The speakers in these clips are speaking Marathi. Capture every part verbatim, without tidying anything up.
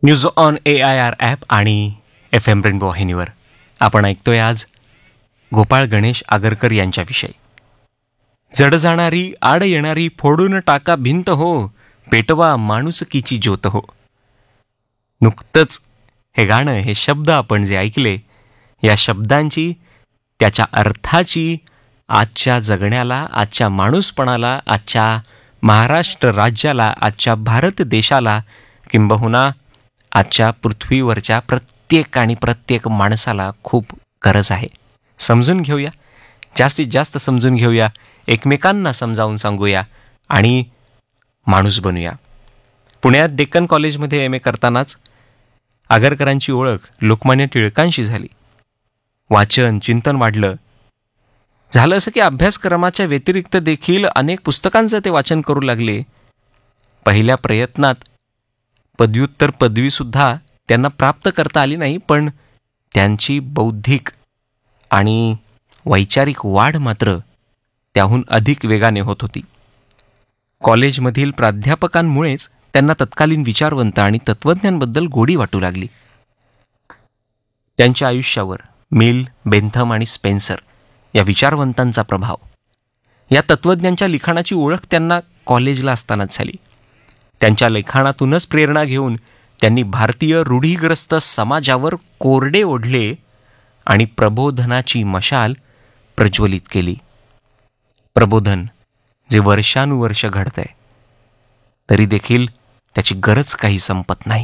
News on A I R app आणि एफ एम रेनबो वाहिनीवर आपण ऐकतोय आज गोपाळ गणेश आगरकर यांच्याविषयी. जड जाणारी आड येणारी फोडून टाका भिंत हो, पेटवा माणुसकीची ज्योत हो. नुकतंच हे गाणं, हे शब्द आपण जे ऐकले, या शब्दांची, त्याच्या अर्थाची आजच्या जगण्याला, आजच्या माणूसपणाला, आजच्या महाराष्ट्र राज्याला, आजच्या भारत देशाला, किंबहुना आजच्या पृथ्वीवरच्या प्रत्येक आणि प्रत्येक माणसाला खूप गरज आहे. समजून घेऊया, जास्तीत जास्त समजून घेऊया, एकमेकांना समजावून सांगूया आणि माणूस बनूया. पुण्यात डेक्कन कॉलेजमध्ये एम ए करतानाच आगरकरांची ओळख लोकमान्य टिळकांशी झाली. वाचन, चिंतन वाढलं. झालं असं की अभ्यासक्रमाच्या व्यतिरिक्त देखील अनेक पुस्तकांचं ते वाचन करू लागले. पहिल्या प्रयत्नात पदव्युत्तर पदवीसुद्धा त्यांना प्राप्त करता आली नाही, पण त्यांची बौद्धिक आणि वैचारिक वाढ मात्र त्याहून अधिक वेगाने होत होती. कॉलेजमधील प्राध्यापकांमुळेच त्यांना तत्कालीन विचारवंत आणि तत्त्वज्ञांबद्दल गोडी वाटू लागली. त्यांच्या आयुष्यावर मिल, बेंथम आणि स्पेन्सर या विचारवंतांचा प्रभाव, या तत्त्वज्ञांच्या लिखाणाची ओळख त्यांना कॉलेजला असतानाच झाली. त्यांच्या लिखाणातूनच प्रेरणा घेऊन त्यांनी भारतीय रूढीग्रस्त समाजावर कोरडे ओढले आणि प्रबोधनाची मशाल प्रज्वलित केली. प्रबोधन जे वर्षानुवर्ष घडतंय, तरी देखील त्याची गरज काही संपत नाही.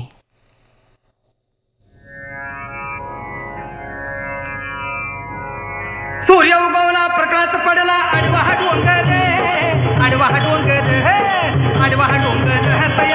सूर्य उगवला, प्रकाश पडला, आडवा हा डोंगर रे, आडवा हा डोंगर, आडवा हा डोंगर